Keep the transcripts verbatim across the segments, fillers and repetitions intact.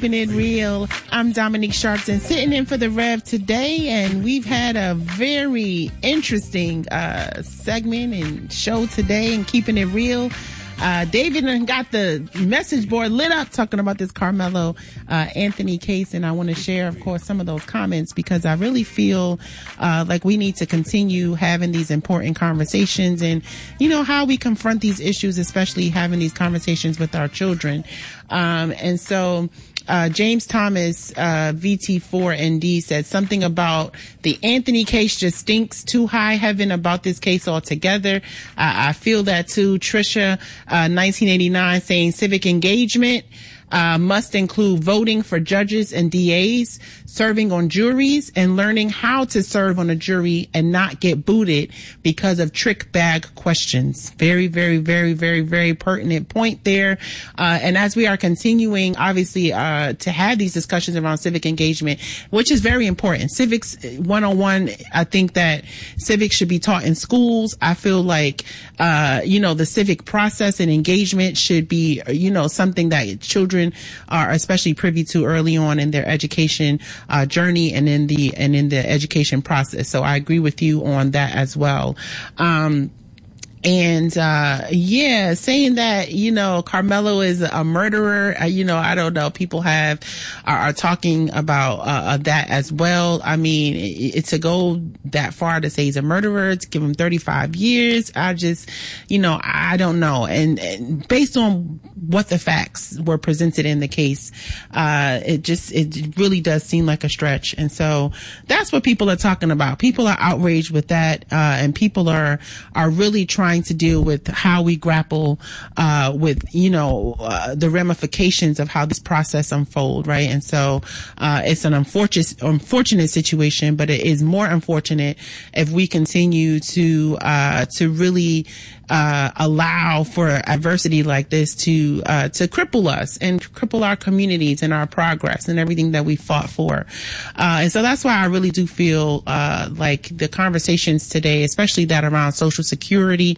Keeping It Real. I'm Dominique Sharpton, sitting in for the Rev today, and we've had a very interesting uh, segment and show today in Keeping It Real. Uh, David got the message board lit up talking about this Carmelo uh, Anthony case, and I want to share, of course, some of those comments because I really feel uh, like we need to continue having these important conversations and, you know, how we confront these issues, especially having these conversations with our children. Um, and so... Uh, James Thomas, uh, V T four N D said something about the Anthony case just stinks too high heaven about this case altogether. I, I feel that too. Trisha, uh, nineteen eighty-nine saying civic engagement, uh, must include voting for judges and D As, serving on juries, and learning how to serve on a jury and not get booted because of trick bag questions. Very, very, very, very, very pertinent point there. Uh, and as we are continuing, obviously, uh, to have these discussions around civic engagement, which is very important. Civics one oh one, I think that civics should be taught in schools. I feel like, uh, you know, the civic process and engagement should be, you know, something that children are especially privy to early on in their education uh, journey and in the and in the education process. So I agree with you on that as well. Um, And, uh, yeah, saying that, you know, Carmelo is a murderer, uh, you know, I don't know. People have, are, are talking about, uh, that as well. I mean, it, it, to go that far to say he's a murderer, to give him thirty-five years, I just, you know, I don't know. And, and based on what the facts were presented in the case, uh, it just, it really does seem like a stretch. And so that's what people are talking about. People are outraged with that, uh, and people are, are really trying to deal with how we grapple uh with you know uh, the ramifications of how this process unfold, right? And so uh it's an unfortunate unfortunate situation, but it is more unfortunate if we continue to uh to really uh allow for adversity like this to uh to cripple us and cripple our communities and our progress and everything that we fought for. Uh and so that's why I really do feel uh like the conversations today, especially that around Social Security,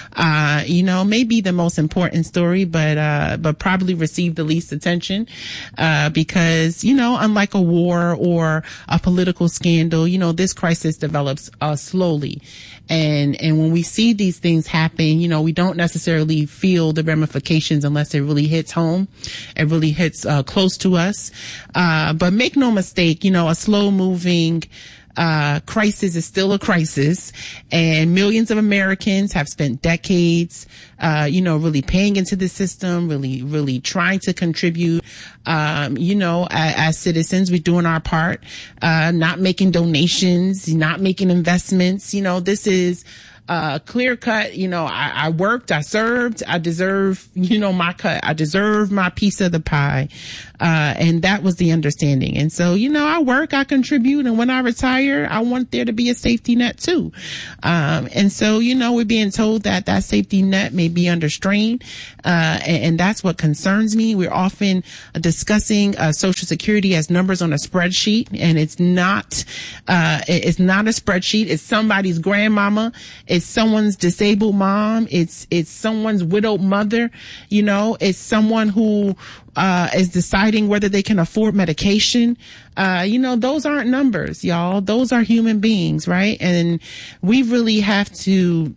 uh you know, may be the most important story, but uh but probably receive the least attention, uh because, you know, unlike a war or a political scandal, you know, this crisis develops uh slowly. And, and when we see these things happen, you know, we don't necessarily feel the ramifications unless it really hits home. It really hits, uh, close to us. Uh, but make no mistake, you know, a slow moving, Uh, crisis is still a crisis, and millions of Americans have spent decades, uh, you know, really paying into the system, really, really trying to contribute. Um, you know, as, as citizens, we're doing our part, uh, not making donations, not making investments. You know, this is, uh, clear cut. You know, I, I worked, I served, I deserve, you know, my cut. I deserve my piece of the pie. Uh, and that was the understanding. And so, you know, I work, I contribute, and when I retire, I want there to be a safety net too. Um, and so, you know, we're being told that that safety net may be under strain. Uh, and, and that's what concerns me. We're often discussing, uh, Social Security as numbers on a spreadsheet, and it's not, uh, it's not a spreadsheet. It's somebody's grandmama. It's someone's disabled mom. It's, it's someone's widowed mother. You know, it's someone who, uh, is deciding whether they can afford medication. Uh, you know, those aren't numbers, y'all. Those are human beings, right? And we really have to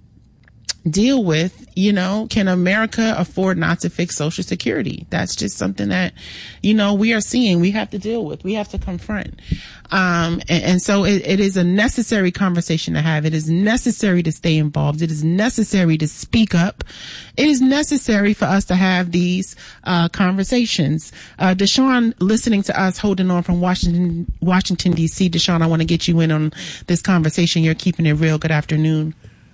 deal with, you know, can America afford not to fix Social Security? That's just something that, you know, we are seeing, we have to deal with, we have to confront. Um, and, and so it, it is a necessary conversation to have. It is necessary to stay involved. It is necessary to speak up. It is necessary for us to have these, uh, conversations. Uh, Deshaun, listening to us, holding on from Washington, Washington, D C. Deshaun, I want to get you in on this conversation. You're keeping it real. Good afternoon.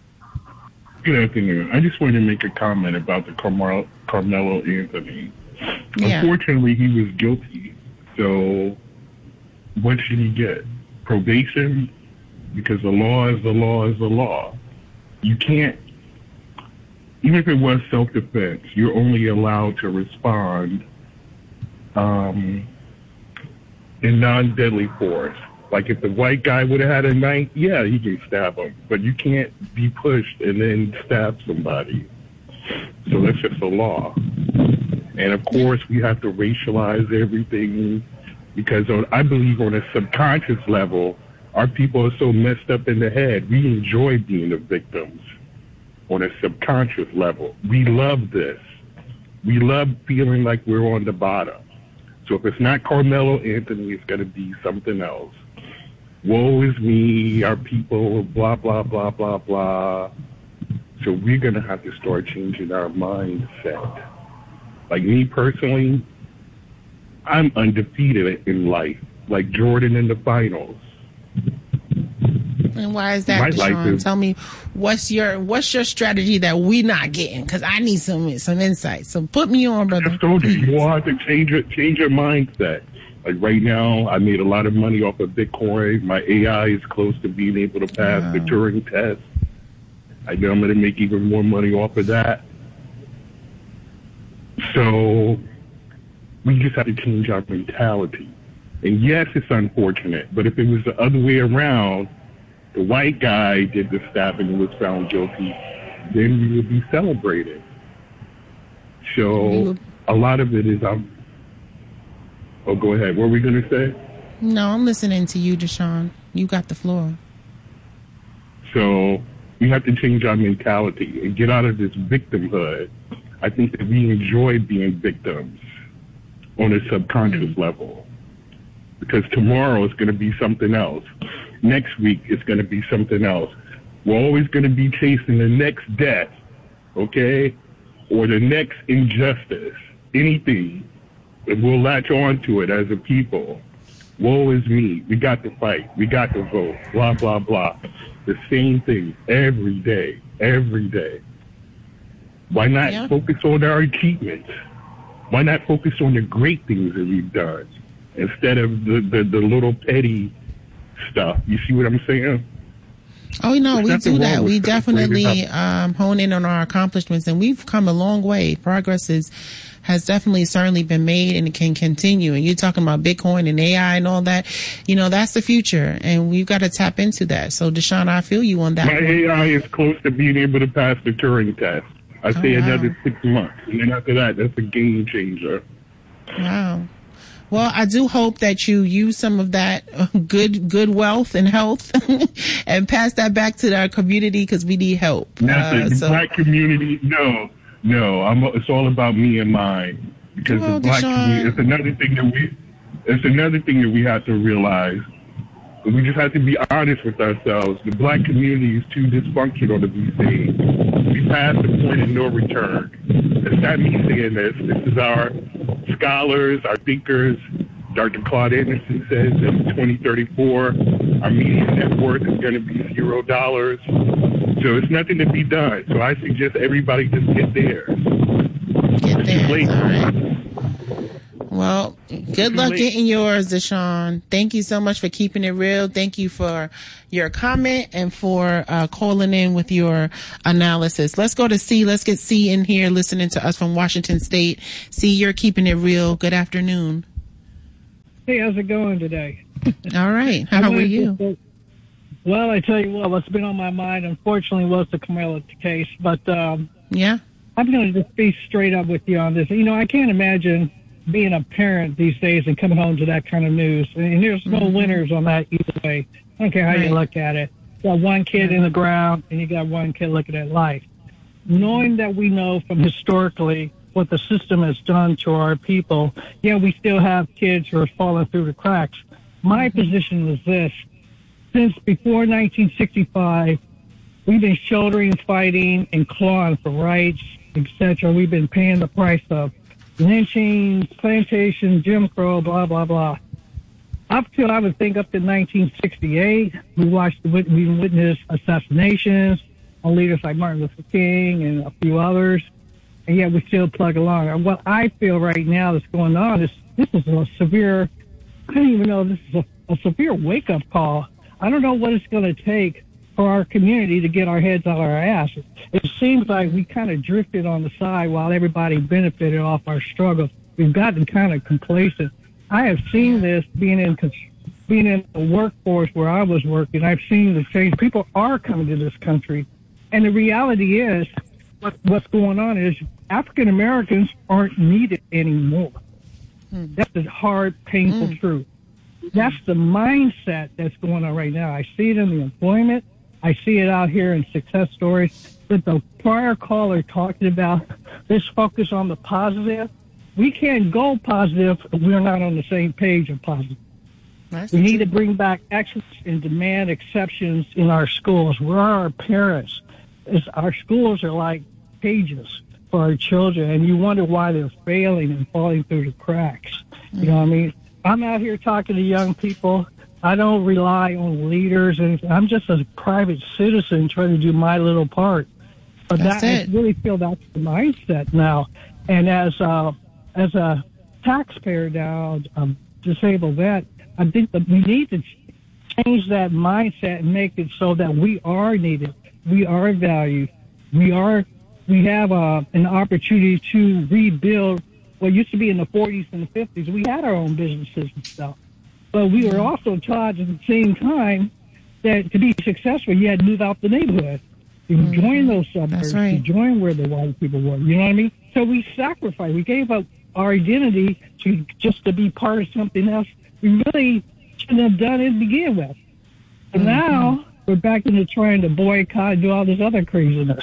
Good afternoon. I just wanted to make a comment about the Carmelo, Carmelo Anthony. Yeah. Unfortunately, he was guilty. So what should he get? Probation? Because the law is the law is the law. You can't, even if it was self-defense, you're only allowed to respond um, in non-deadly force. Like if the white guy would have had a knife, yeah, he can stab him. But you can't be pushed and then stab somebody. So that's just the law. And of course, we have to racialize everything because on, I believe on a subconscious level, our people are so messed up in the head. We enjoy being the victims on a subconscious level. We love this. We love feeling like we're on the bottom. So if it's not Carmelo Anthony, it's going to be something else. Woe is me, our people, blah, blah, blah, blah, blah. So we're going to have to start changing our mindset. Like me personally, I'm undefeated in life, like Jordan in the finals. And why is that, Deshaun? Tell me, what's your what's your strategy that we not getting? Because I need some some insight. So put me on, brother. I just told you, you will have to change your, change your mindset. Like right now, I made a lot of money off of Bitcoin. My A I is close to being able to pass wow. the Turing test. I know I'm going to make even more money off of that. So we just have to change our mentality. And yes, it's unfortunate, but if it was the other way around, the white guy did the stabbing and was found guilty, then we would be celebrated. So a lot of it is, um, oh, go ahead. What were we going to say? No, I'm listening to you, Deshaun. You got the floor. So we have to change our mentality and get out of this victimhood. I think that we enjoy being victims on a subconscious mm-hmm. level. Because tomorrow is going to be something else. Next week it's going to be something else. We're always going to be chasing the next death, okay? Or the next injustice, anything. And we'll latch on to it as a people. Woe is me. We got to fight. We got to vote. Blah, blah, blah. The same thing every day, every day. Why not yeah. focus on our achievements? Why not focus on the great things that we've done instead of the, the, the little petty stuff? You see what I'm saying? Oh, no, we do that. We definitely um, hone in on our accomplishments, and we've come a long way. Progress is, has definitely certainly been made, and it can continue. And you're talking about Bitcoin and A I and all that. You know, that's the future, and we've got to tap into that. So, Deshaun, I feel you on that. My one. A I is close to being able to pass the Turing test. I say oh, wow. another six months, and then after that, that's a game changer. Wow. Well, I do hope that you use some of that good good wealth and health and pass that back to our community because we need help. Nothing. Uh, the so. Black community, no, no. I'm, it's all about me and mine because well, the black Deshaun. community. It's another thing that we. It's another thing that we have to realize. We just have to be honest with ourselves. The black community is too dysfunctional to be saved. We passed the point of no return. It's not me saying this. This is our scholars, our thinkers. Doctor Claude Anderson says in twenty thirty-four, our median net worth is going to be zero dollars. So it's nothing to be done. So I suggest everybody just get there. Get there. All right. Well, good luck getting yours, Deshaun. Thank you so much for keeping it real. Thank you for your comment and for uh, calling in with your analysis. Let's go to C. Let's get C in here listening to us from Washington State. C, you're keeping it real. Good afternoon. Hey, how's it going today? All right. How are you? Well, I tell you what, what's been on my mind, unfortunately, was the Carmelo case. But um, yeah, I'm going to just be straight up with you on this. You know, I can't imagine being a parent these days and coming home to that kind of news. And there's no mm-hmm. winners on that either way. I don't care how right. you look at it. You got one kid mm-hmm. in the ground and you got one kid looking at life. Knowing that we know from historically what the system has done to our people, yeah, we still have kids who are falling through the cracks. My mm-hmm. position was this. Since before nineteen sixty-five, we've been shouldering, fighting, and clawing for rights, et cetera. We've been paying the price of lynching, plantation, Jim Crow, blah, blah, blah. Up till, I would think, up to nineteen sixty-eight, we watched, we witnessed assassinations on leaders like Martin Luther King and a few others, and yet we still plug along. And what I feel right now that's going on is this is a severe, I don't even know, this is a, a severe wake-up call. I don't know what it's going to take for our community to get our heads out of our asses. It seems like we kind of drifted on the side while everybody benefited off our struggle. We've gotten kind of complacent. I have seen this being in being in the workforce where I was working. I've seen the change. People are coming to this country. And the reality is what, what's going on is African Americans aren't needed anymore. Hmm. That's the hard, painful hmm. truth. That's the mindset that's going on right now. I see it in the employment. I see it out here in success stories. But the prior caller talking about this focus on the positive, we can't go positive if we're not on the same page of positive. That's we need to bring back excellence and demand exceptions in our schools. Where are our parents? It's, our schools are like cages for our children, and you wonder why they're failing and falling through the cracks. Mm-hmm. You know what I mean? I'm out here talking to young people. I don't rely on leaders, and I'm just a private citizen trying to do my little part. But that's that, I really feel that's the mindset now. And as uh, as a taxpayer now, a disabled vet, I think that we need to change that mindset and make it so that we are needed, we are valued, we are, we have uh, an opportunity to rebuild what used to be in the forties and the fifties. We had our own businesses and stuff, but we were also taught at the same time that to be successful, you had to move out the neighborhood. You mm-hmm. join those suburbs, right. you join where the white people were. You know what I mean? So we sacrificed. We gave up our identity to just to be part of something else we really shouldn't have done it to begin with. And mm-hmm. now we're back into trying to boycott and do all this other craziness.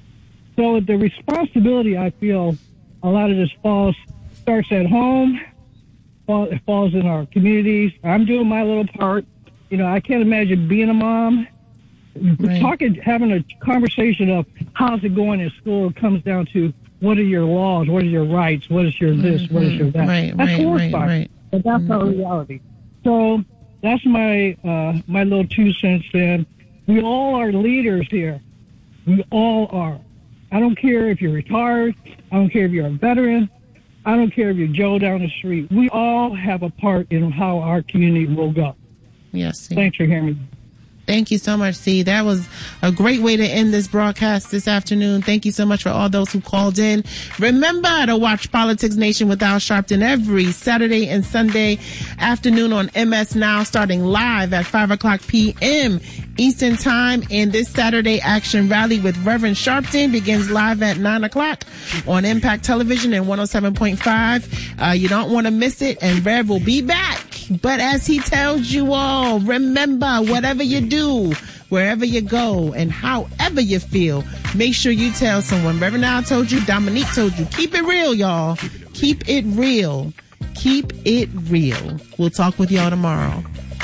So the responsibility, I feel, a lot of this falls starts at home, fall, it falls in our communities. I'm doing my little part. You know, I can't imagine being a mom. Right. Talking, having a conversation of how's it going in school comes down to what are your laws, what are your rights, what is your this, mm-hmm. what is your that. Right, that's right, horrifying, right, right. but that's mm-hmm. our reality. So that's my uh, my little two cents. Then we all are leaders here. We all are. I don't care if you're retired. I don't care if you're a veteran. I don't care if you're Joe down the street. We all have a part in how our community will go. Yes. See. Thanks for hearing me. Thank you so much, C. That was a great way to end this broadcast this afternoon. Thank you so much for all those who called in. Remember to watch Politics Nation with Al Sharpton every Saturday and Sunday afternoon on M S Now, starting live at five o'clock p.m. Eastern Time. And this Saturday Action Rally with Reverend Sharpton begins live at nine o'clock on Impact Television and one oh seven point five. Uh, you don't want to miss it. And Rev will be back. But as he tells you all, remember, whatever you do, wherever you go, and however you feel, make sure you tell someone. Reverend Al told you, Dominique told you, keep it real, y'all. Keep it real. Keep it real. We'll talk with y'all tomorrow.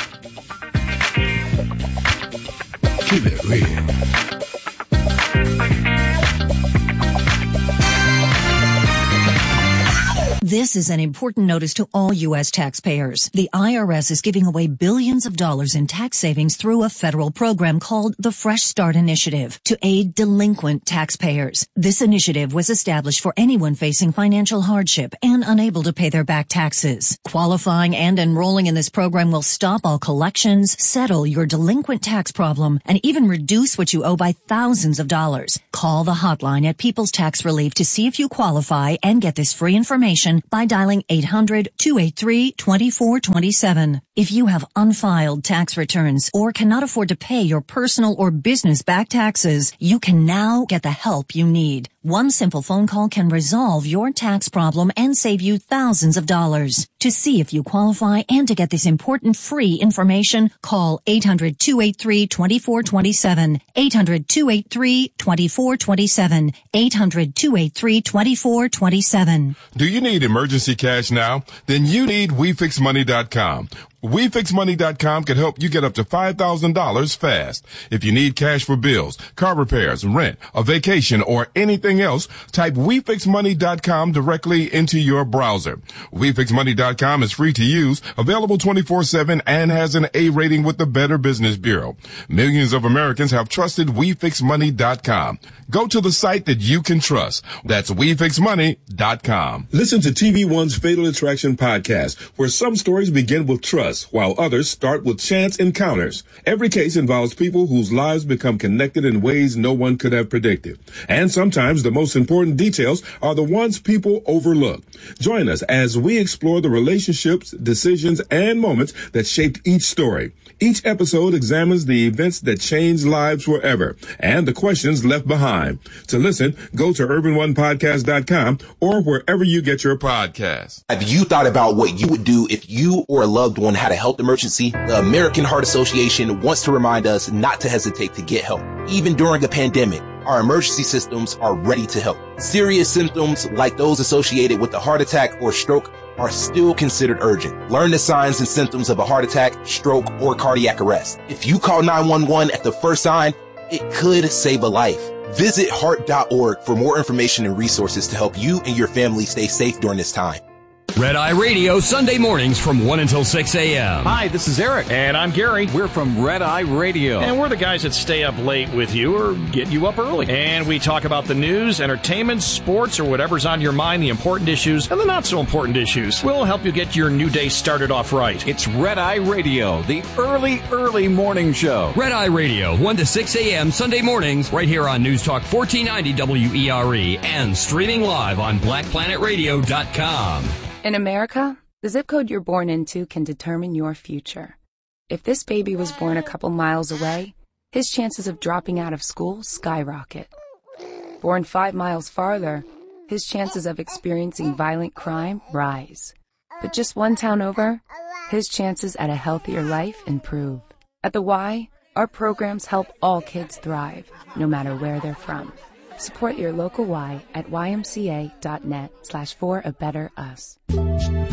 Keep it real. This is an important notice to all U S taxpayers. The I R S is giving away billions of dollars in tax savings through a federal program called the Fresh Start Initiative to aid delinquent taxpayers. This initiative was established for anyone facing financial hardship and unable to pay their back taxes. Qualifying and enrolling in this program will stop all collections, settle your delinquent tax problem, and even reduce what you owe by thousands of dollars. Call the hotline at People's Tax Relief to see if you qualify and get this free information by dialing eight hundred, two eight three, two four two seven. If you have unfiled tax returns or cannot afford to pay your personal or business back taxes, you can now get the help you need. One simple phone call can resolve your tax problem and save you thousands of dollars. To see if you qualify and to get this important free information, call eight hundred, two eight three, two four two seven, eight hundred, two eight three, two four two seven, eight hundred, two eight three, two four two seven. Do you need emergency cash now? Then you need we fix money dot com. we fix money dot com can help you get up to five thousand dollars fast. If you need cash for bills, car repairs, rent, a vacation, or anything else, type we fix money dot com directly into your browser. we fix money dot com is free to use, available twenty-four seven, and has an A rating with the Better Business Bureau. Millions of Americans have trusted we fix money dot com. Go to the site that you can trust. That's we fix money dot com. Listen to T V One's Fatal Attraction podcast, where some stories begin with trust us, while others start with chance encounters. Every case involves people whose lives become connected in ways no one could have predicted. And sometimes the most important details are the ones people overlook. Join us as we explore the relationships, decisions, and moments that shaped each story. Each episode examines the events that changed lives forever and the questions left behind. To listen, go to urban one podcast dot com or wherever you get your podcasts. Have you thought about what you would do if you or a loved one had a health emergency? The American Heart Association wants to remind us not to hesitate to get help. Even during a pandemic, our emergency systems are ready to help. Serious symptoms like those associated with a heart attack or stroke are still considered urgent. Learn the signs and symptoms of a heart attack, stroke, or cardiac arrest. If you call nine one one at the first sign, it could save a life. Visit heart dot org for more information and resources to help you and your family stay safe during this time. Red Eye Radio, Sunday mornings from one until six a.m. Hi, this is Eric. And I'm Gary. We're from Red Eye Radio. And we're the guys that stay up late with you or get you up early. And we talk about the news, entertainment, sports, or whatever's on your mind, the important issues and the not so important issues. We'll help you get your new day started off right. It's Red Eye Radio, the early, early morning show. Red Eye Radio, one to six a.m. Sunday mornings, right here on News Talk fourteen ninety W E R E and streaming live on black planet radio dot com. In America, the zip code you're born into can determine your future. If this baby was born a couple miles away, his chances of dropping out of school skyrocket. Born five miles farther, his chances of experiencing violent crime rise. But just one town over, his chances at a healthier life improve. At the Y, our programs help all kids thrive, no matter where they're from. Support your local Y at Y M C A dot net slash for a better us.